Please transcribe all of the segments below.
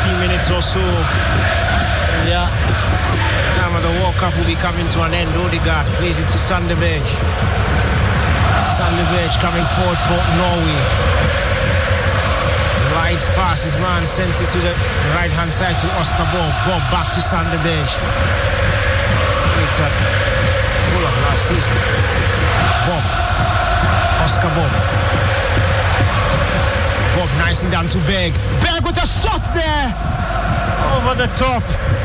15 minutes or so. Yeah. Time of the World Cup will be coming to an end. Odegaard plays it to Sanderberg. Sanderberg coming forward for Norway. Light pass, his man sends it to the right hand side to Oscar Bob. Bob back to Sanderberg. It's a Fulham last season. Bob. Oscar Bob. Bob nicely down to Berg. Berg with a shot there. Over the top.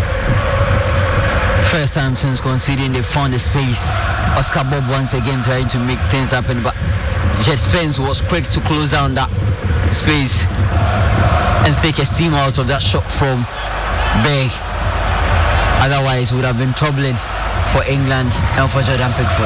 First time since conceding, they found the space. Oscar Bob once again trying to make things happen, but Jet Spence was quick to close down that space and take a steam out of that shot from Berg. Otherwise, it would have been troubling for England and for Jordan Pickford.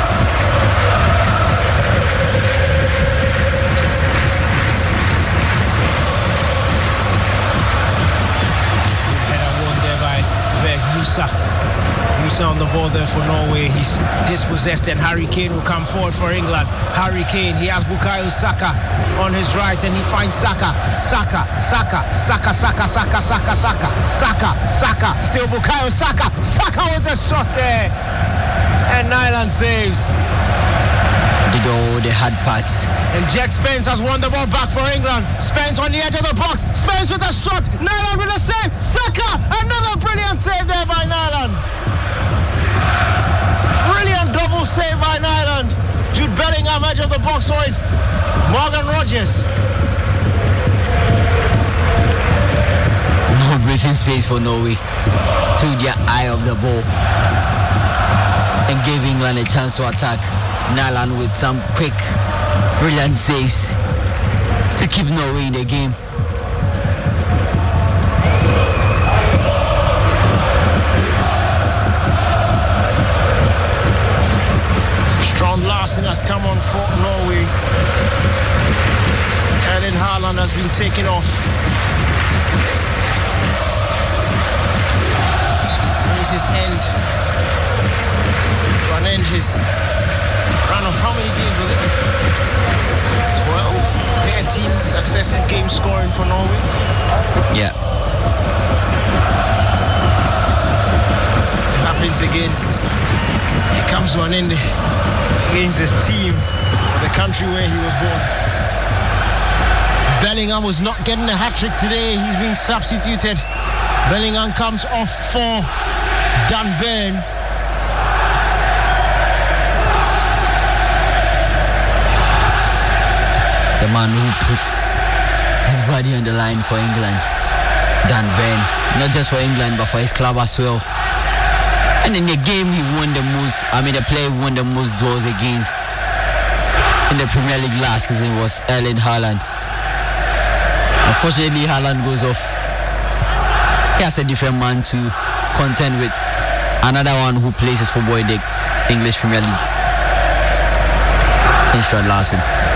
Musa on the ball there for Norway. He's dispossessed, and Harry Kane will come forward for England. Harry Kane, he has Bukayo Saka on his right, and he finds Saka. Saka. Still Bukayo Saka. Saka with the shot there. And Nyland saves. Did all the hard parts. And Jet Spence has won the ball back for England. Spence on the edge of the box. Spence with a shot. Nyland with a save. Saka, another brilliant save there by Nyland. Brilliant double save by Nyland. Jude Bellingham, edge of the box, so is Morgan Rogers. No breathing space for Norway. To the eye of the ball. And gave England a chance to attack. Nyland with some quick, brilliant saves to keep Norway in the game. Strong Larsen has come on for Norway. Erling Haaland has been taken off. This is end. To an end his run of how many games was it? 12, 13 successive games scoring for Norway. Yeah. It happens against. It comes to an end against his team, the country where he was born. Bellingham was not getting a hat-trick today. He's been substituted. Bellingham comes off for Dan Burn. The man who puts his body on the line for England, Dan Burn, not just for England but for his club as well. And in the game he won the most, the player who won the most goals against in the Premier League last season was Erling Haaland. Unfortunately, Haaland goes off. He has a different man to contend with, another one who plays his football in the English Premier League. Instruct Larsen.